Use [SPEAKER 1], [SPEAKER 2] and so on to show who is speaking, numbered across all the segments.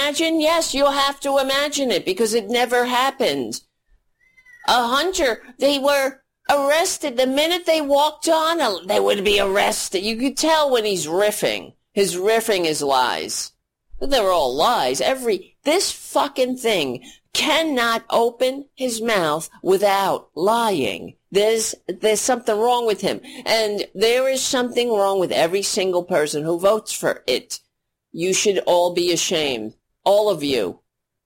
[SPEAKER 1] imagine? Yes, you'll have to imagine it because it never happened. A hunter, they were arrested. The minute they walked on, they would be arrested. You could tell when he's riffing. His riffing is lies. They're all lies. This fucking thing cannot open his mouth without lying. There's something wrong with him. And there is something wrong with every single person who votes for it. You should all be ashamed. All of you.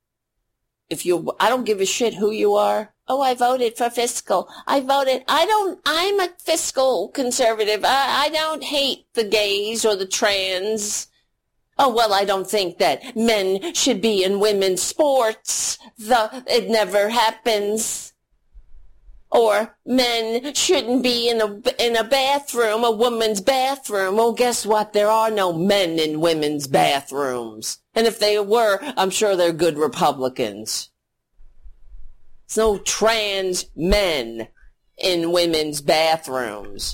[SPEAKER 1] I don't give a shit who you are. Oh, I voted for fiscal. I'm a fiscal conservative. I don't hate the gays or the trans. Oh, well, I don't think that men should be in women's sports. It never happens. Or men shouldn't be in a bathroom, a woman's bathroom. Well, guess what? There are no men in women's bathrooms. And if they were, I'm sure they're good Republicans. There's no trans men in women's bathrooms.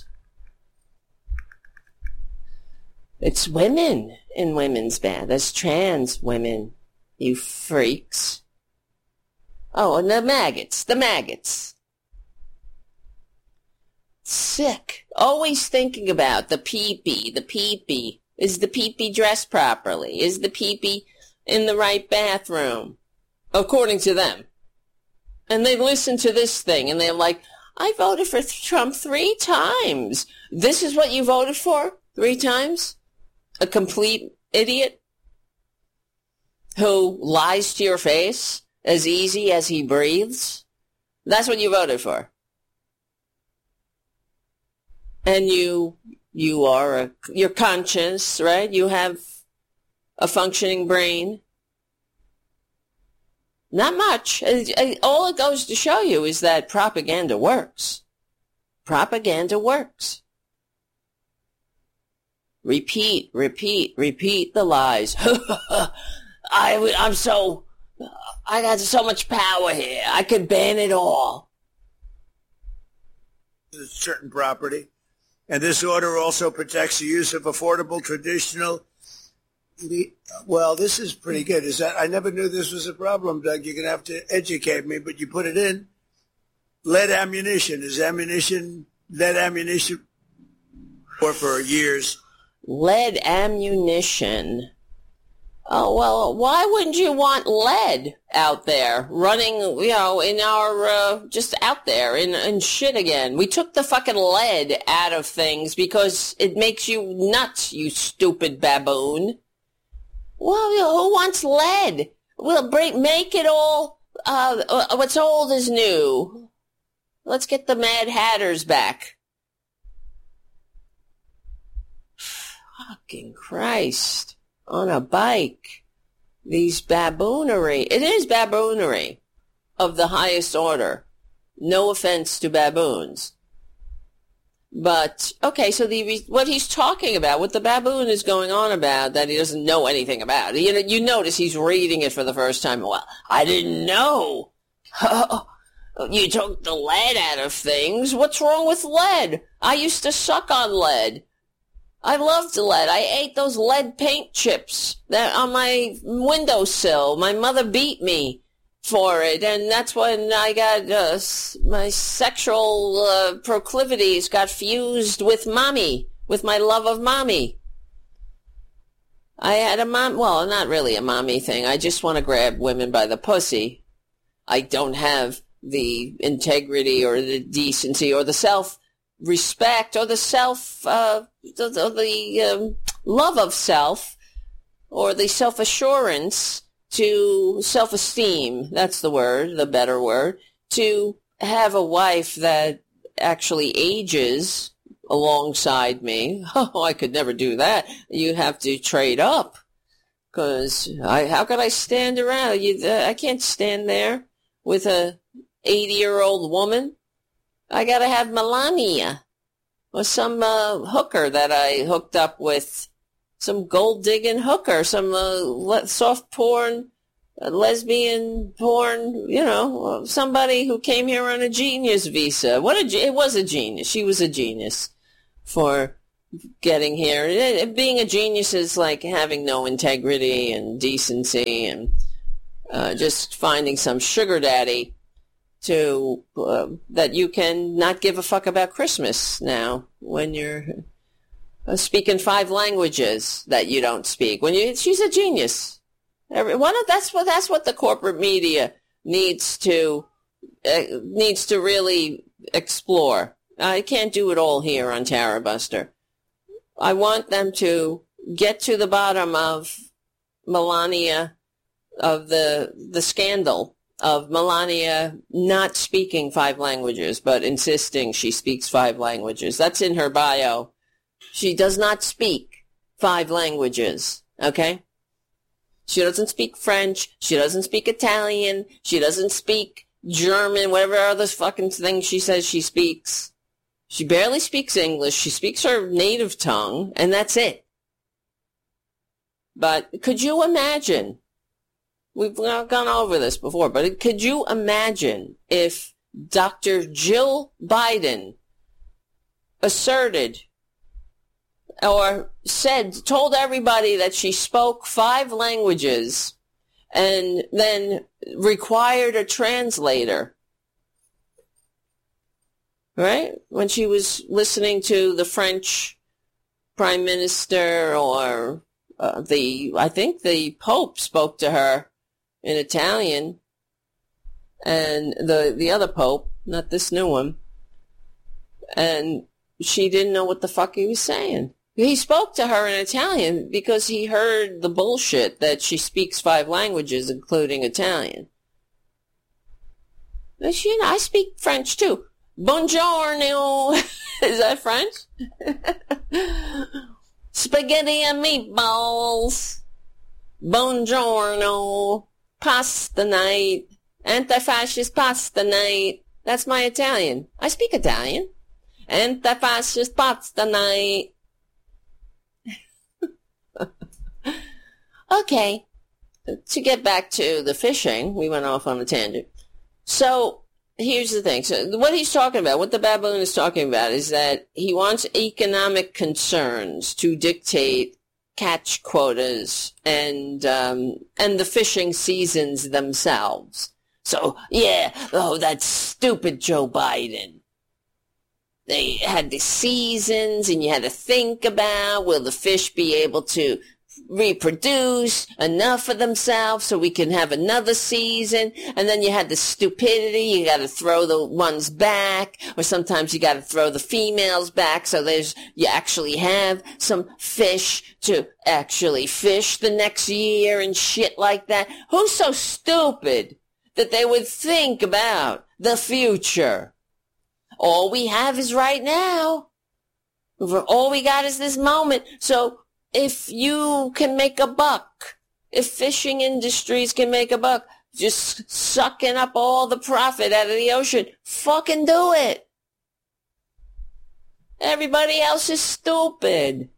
[SPEAKER 1] It's women in women's bathrooms. There's trans women, you freaks. Oh, and the maggots. Sick. Always thinking about the pee-pee. Is the pee-pee dressed properly? Is the pee-pee in the right bathroom? According to them. And they listen to this thing, and they're like, I voted for Trump 3 times. This is what you voted for 3 times? A complete idiot who lies to your face as easy as he breathes? That's what you voted for. And you're conscious, right? You have a functioning brain. Not much. All it goes to show you is that propaganda works. Propaganda works. Repeat the lies. I got so much power here. I could ban it all.
[SPEAKER 2] Certain property. And this order also protects the use of affordable traditional. Well, this is pretty good. I never knew this was a problem, Doug. You're going to have to educate me, but you put it in. Lead ammunition. Lead ammunition for years.
[SPEAKER 1] Lead ammunition. Oh, well, why wouldn't you want lead out there running, in our, just out there in shit again? We took the fucking lead out of things because it makes you nuts, you stupid baboon. Well, who wants lead? We'll make it all, what's old is new. Let's get the Mad Hatters back. Fucking Christ. On a bike. These baboonery. It is baboonery of the highest order. No offense to baboons. But, okay, so what he's talking about, what the baboon is going on about, that he doesn't know anything about. You notice he's reading it for the first time. Well, I didn't know. You took the lead out of things. What's wrong with lead? I used to suck on lead. I loved lead. I ate those lead paint chips that on my windowsill. My mother beat me for it, and that's when I got my sexual proclivities got fused with mommy, with my love of mommy. I had not really a mommy thing. I just want to grab women by the pussy. I don't have the integrity or the decency or the self-respect or the love of self or the self-assurance to self-esteem, that's the word, the better word, to have a wife that actually ages alongside me. Oh, I could never do that. You have to trade up because how could I stand around? I can't stand there with a 80-year-old woman. I got to have Melania or some hooker that I hooked up with, some gold-digging hooker, some soft porn, lesbian porn, somebody who came here on a genius visa. It was a genius. She was a genius for getting here. Being a genius is like having no integrity and decency and just finding some sugar daddy to that you can not give a fuck about Christmas now when you're speaking 5 languages that you don't speak. She's a genius. That's what the corporate media needs to really explore. I can't do it all here on Tara Buster. I want them to get to the bottom of Melania, of the scandal of Melania not speaking 5 languages, but insisting she speaks 5 languages. That's in her bio. She does not speak 5 languages, okay? She doesn't speak French. She doesn't speak Italian. She doesn't speak German, whatever other fucking thing she says she speaks. She barely speaks English. She speaks her native tongue, and that's it. But could you imagine? We've gone over this before, but could you imagine if Dr. Jill Biden asserted or told everybody that she spoke 5 languages and then required a translator? Right? When she was listening to the French Prime Minister or I think the Pope spoke to her in Italian, and the other Pope, not this new one, and she didn't know what the fuck he was saying. He spoke to her in Italian because he heard the bullshit that she speaks 5 languages, including Italian. But I speak French too. Buongiorno. Is that French? Spaghetti and meatballs. Buongiorno. Pasta night. Anti-fascist pasta night. That's my Italian. I speak Italian. Anti-fascist pasta night. Okay. To get back to the fishing, we went off on a tangent. So, here's the thing. So what he's talking about, what the baboon is talking about, is that he wants economic concerns to dictate catch quotas and the fishing seasons themselves. So, that stupid Joe Biden. They had the seasons, and you had to think about, will the fish be able to reproduce enough of themselves so we can have another season? And then you had the stupidity, you got to throw the ones back, or sometimes you got to throw the females back so you actually have some fish to actually fish the next year and shit like that. Who's so stupid that they would think about the future? All we have is right now. All we got is this moment. So if you can make a buck, if fishing industries can make a buck, just sucking up all the profit out of the ocean, fucking do it. Everybody else is stupid.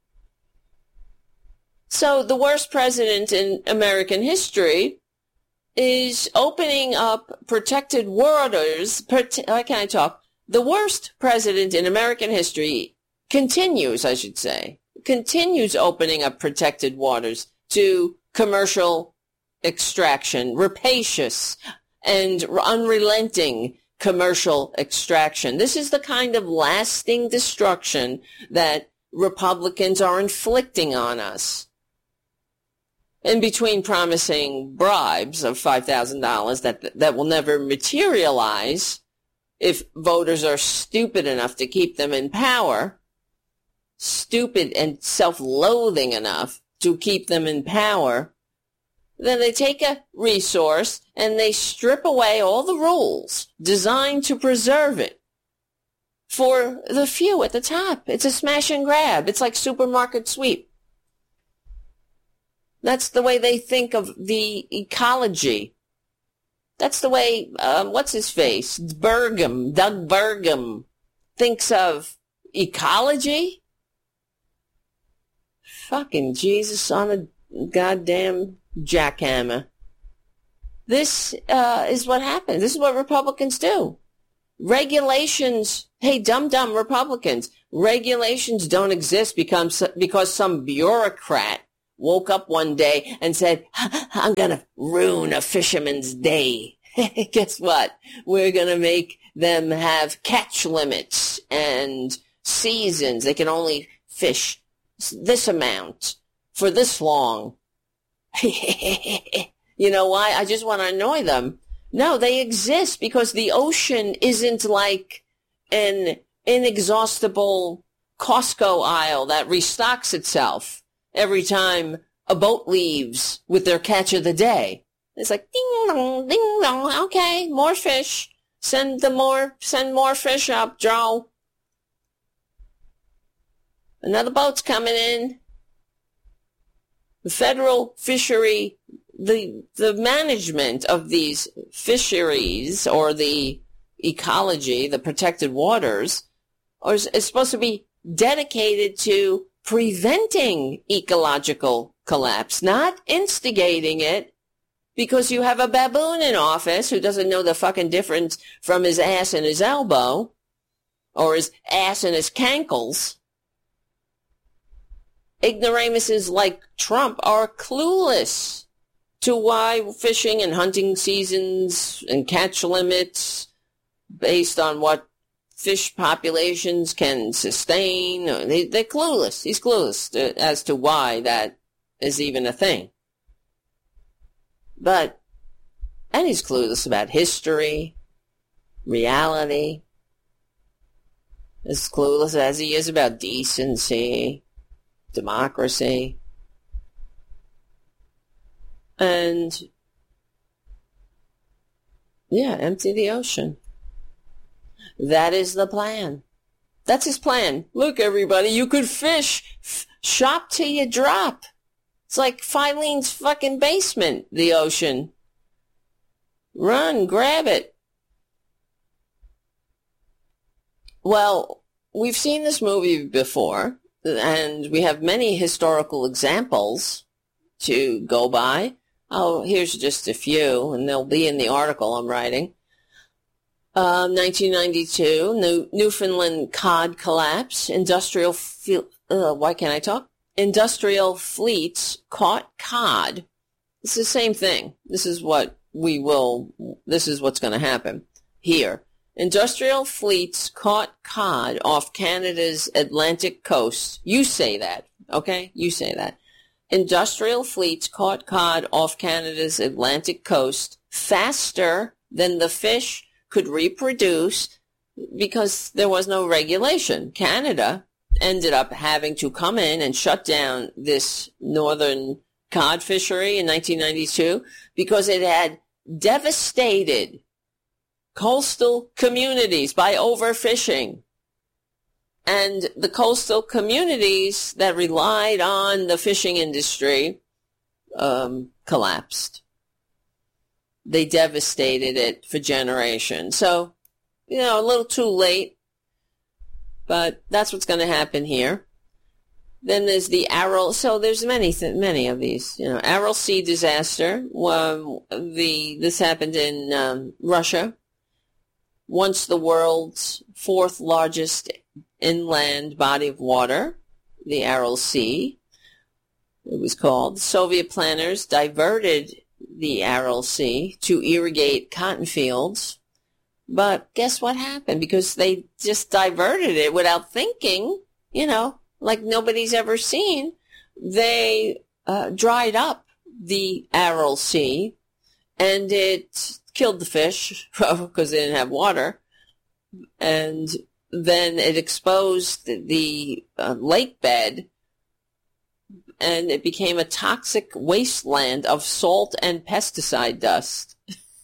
[SPEAKER 1] So the worst president in American history is opening up protected waters. Why can't I talk? The worst president in American history continues opening up protected waters to commercial extraction, rapacious and unrelenting commercial extraction. This is the kind of lasting destruction that Republicans are inflicting on us. In between promising bribes of $5,000 that will never materialize if voters are stupid enough to keep them in power, stupid and self-loathing enough to keep them in power, then they take a resource and they strip away all the rules designed to preserve it for the few at the top. It's a smash and grab. It's like supermarket sweep. That's the way they think of the ecology. That's the way, what's his face? Doug Burgum thinks of ecology? Fucking Jesus on a goddamn jackhammer. This is what happens. This is what Republicans do. regulations, hey, dumb Republicans, regulations don't exist because some bureaucrat woke up one day and said, I'm going to ruin a fisherman's day. Guess what? We're going to make them have catch limits and seasons. They can only fish this amount for this long. You know why? I just want to annoy them. No, they exist because the ocean isn't like an inexhaustible Costco aisle that restocks itself every time a boat leaves with their catch of the day. It's like ding dong, okay, more fish. Send more fish up, Joe. Another boat's coming in. The federal fishery, the management of these fisheries or the ecology, the protected waters, is supposed to be dedicated to preventing ecological collapse, not instigating it, because you have a baboon in office who doesn't know the fucking difference from his ass and his elbow, or his ass and his cankles. Ignoramuses like Trump are clueless to why fishing and hunting seasons and catch limits based on what fish populations can sustain. They're clueless. He's clueless as to why that is even a thing. And he's clueless about history, reality, as clueless as he is about decency, democracy. And, yeah, empty the ocean. That is the plan. That's his plan. Look, everybody, you could fish. Shop till you drop. It's like Filene's fucking basement, the ocean. Run, grab it. Well, we've seen this movie before, and we have many historical examples to go by. Oh, here's just a few, and they'll be in the article I'm writing. 1992, Newfoundland cod collapse. Industrial fleets caught cod. It's the same thing. This is what's going to happen here. Industrial fleets caught cod off Canada's Atlantic coast. You say that, okay? You say that. Industrial fleets caught cod off Canada's Atlantic coast faster than the fish could reproduce because there was no regulation. Canada ended up having to come in and shut down this northern cod fishery in 1992 because it had devastated coastal communities by overfishing. And the coastal communities that relied on the fishing industry collapsed. They devastated it for generations. So, a little too late, but that's what's going to happen here. Then there's the Aral. So there's many of these. Aral Sea disaster. This happened in Russia. Once the world's fourth largest inland body of water, the Aral Sea, it was called. Soviet planners diverted the Aral Sea to irrigate cotton fields. But guess what happened? Because they just diverted it without thinking, like nobody's ever seen. They dried up the Aral Sea, and it killed the fish because they didn't have water. And then it exposed the lake bed, and it became a toxic wasteland of salt and pesticide dust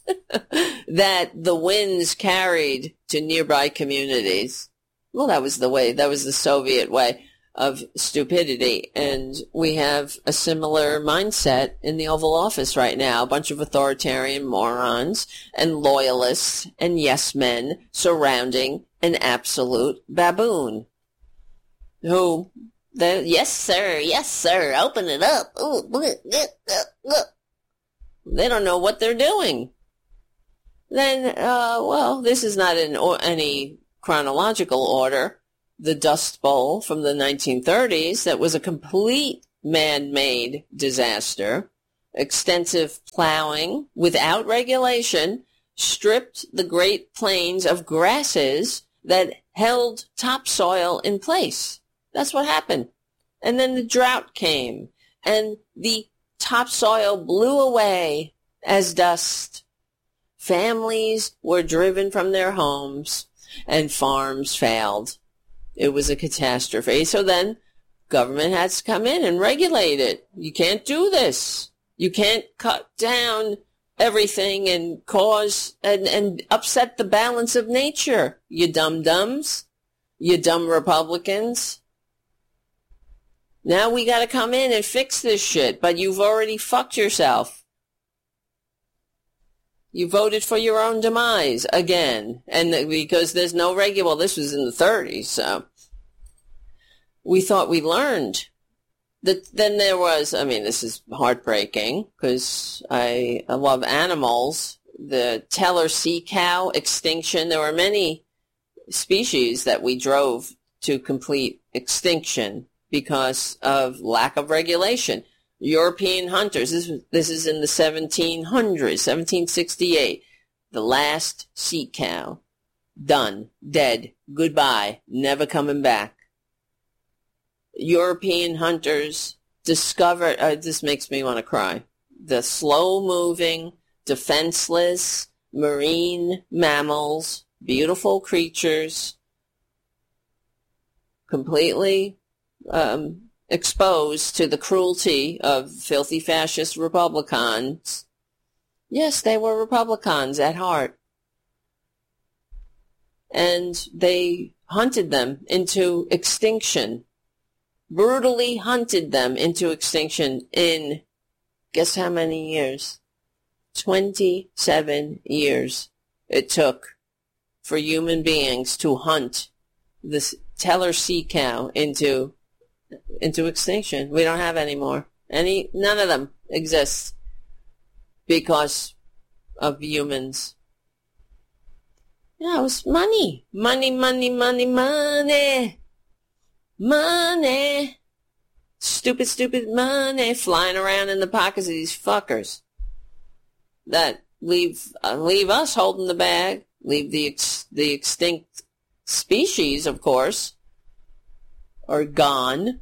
[SPEAKER 1] that the winds carried to nearby communities. Well, that was the Soviet way of stupidity. And we have a similar mindset in the Oval Office right now. A bunch of authoritarian morons and loyalists and yes men surrounding an absolute baboon who... yes, sir, open it up. Ooh, they don't know what they're doing. Then, well, this is not in any chronological order. The Dust Bowl from the 1930s, that was a complete man-made disaster. Extensive plowing without regulation stripped the Great Plains of grasses that held topsoil in place. That's what happened. And then the drought came, and the topsoil blew away as dust. Families were driven from their homes, and farms failed. It was a catastrophe. So then government has to come in and regulate it. You can't do this. You can't cut down everything and cause and upset the balance of nature, you dum-dums, you dumb Republicans. Now we got to come in and fix this shit, but you've already fucked yourself. You voted for your own demise again, and because there's no well, this was in the 30s, so we thought we learned. Then there was, I mean, this is heartbreaking because I love animals. The Teller sea cow extinction. There were many species that we drove to complete extinction because of lack of regulation. European hunters, this is in the 1700s, 1768. The last sea cow. Done. Dead. Goodbye. Never coming back. European hunters discovered, this makes me want to cry, the slow-moving, defenseless, marine mammals, beautiful creatures, completely exposed to the cruelty of filthy fascist Republicans. Yes, they were Republicans at heart. And they hunted them into extinction. Brutally hunted them into extinction in, guess how many years? 27 years it took for human beings to hunt this Teller sea cow into extinction. We don't have any more. None of them exist because of humans. Yeah, it was money. Money, money, money, money. Money. Stupid, stupid money flying around in the pockets of these fuckers that leave us holding the bag, leave the extinct species, of course, are gone.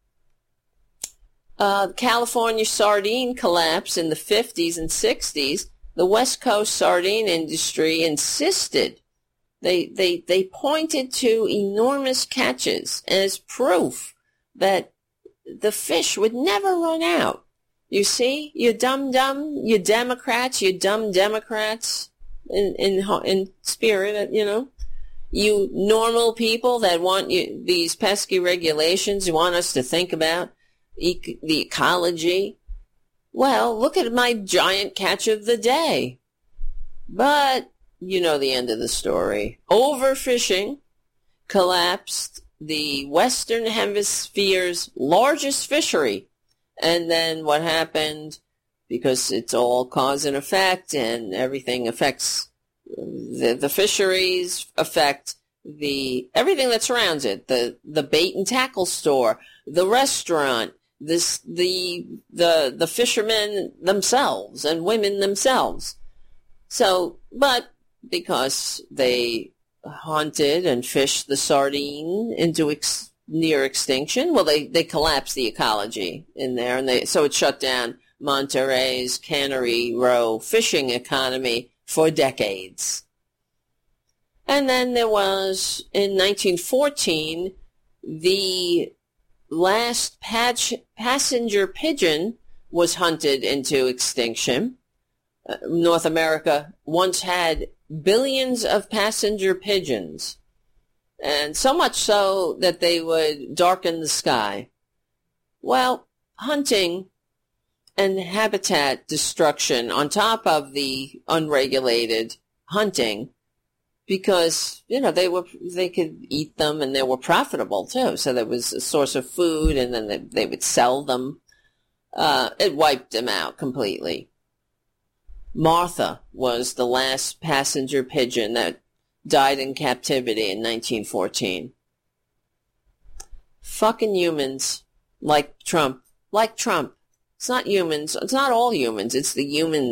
[SPEAKER 1] The California sardine collapse in the 50s and 60s, the West Coast sardine industry insisted. They pointed to enormous catches as proof that the fish would never run out. You see, you dumb Democrats, you dumb Democrats in spirit, you know. You normal people that want these pesky regulations, you want us to think about the ecology. Well, look at my giant catch of the day. But you know the end of the story. Overfishing collapsed the Western Hemisphere's largest fishery. And then what happened, because it's all cause and effect and everything affects the fisheries, affect everything that surrounds it, the bait and tackle store, the restaurant, the fishermen themselves and women themselves. So, but because they hunted and fished the sardine into near extinction, well, they collapsed the ecology in there, and so it shut down Monterey's Cannery Row fishing economy for decades. And then there was, in 1914, the last passenger pigeon was hunted into extinction. North America once had billions of passenger pigeons, and so much so that they would darken the sky. Well, hunting and habitat destruction on top of the unregulated hunting, because, you know, they could eat them and they were profitable too. So there was a source of food, and then they would sell them. It wiped them out completely. Martha was the last passenger pigeon that died in captivity in 1914. Fucking humans. Like Trump. Like Trump. It's not humans. It's not all humans. It's the humans.